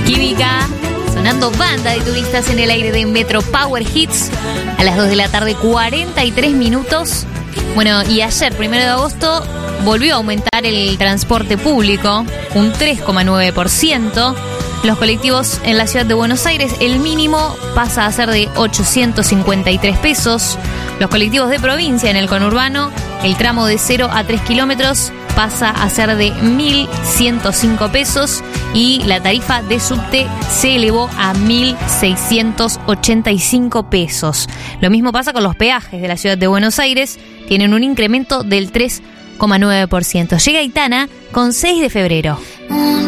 Química, sonando Banda de Turistas en el aire de Metro Power Hits a las 2 de la tarde, 43 minutos. Bueno, y ayer, 1 de agosto, volvió a aumentar el transporte público, un 3,9%. Los colectivos en la ciudad de Buenos Aires, el mínimo pasa a ser de 853 pesos. Los colectivos de provincia en el conurbano, el tramo de 0 a 3 kilómetros pasa a ser de 1.105 pesos y la tarifa de subte se elevó a 1.685 pesos. Lo mismo pasa con los peajes de la ciudad de Buenos Aires, tienen un incremento del 3,9%. Llega Aitana con 6 de febrero.